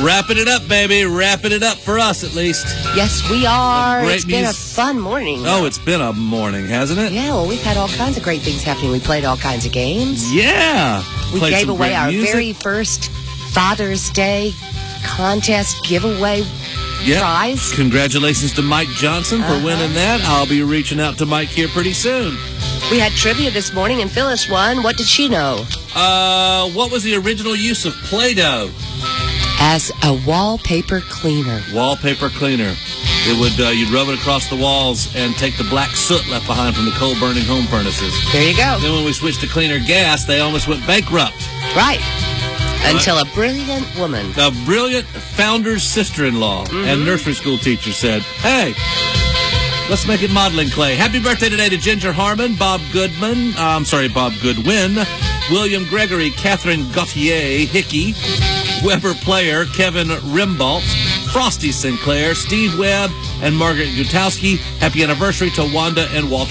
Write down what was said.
Wrapping it up, baby. Wrapping it up for us, at least. Yes, we are. Great It's been a fun morning. Oh, it's been a morning, hasn't it? Yeah, well, we've had all kinds of great things happening. We played all kinds of games. Yeah. We Played gave some away great our music. very first Father's Day contest giveaway prize. Congratulations to Mike Johnson for winning that. I'll be reaching out to Mike here pretty soon. We had trivia this morning, and Phyllis won. What did she know? What was the original use of Play-Doh? As a wallpaper cleaner. Wallpaper cleaner. It would you'd rub it across the walls and take the black soot left behind from the coal-burning home furnaces. There you go. Then when we switched to cleaner gas, they almost went bankrupt. Right. Until a brilliant woman. A brilliant founder's sister-in-law and nursery school teacher said, hey, let's make it modeling clay. Happy birthday today to Ginger Harmon, Bob Goodwin, William Gregory, Catherine Gauthier Hickey, Weber Player, Kevin Rimbault, Frosty Sinclair, Steve Webb, and Margaret Gutowski. Happy anniversary to Wanda and Walter.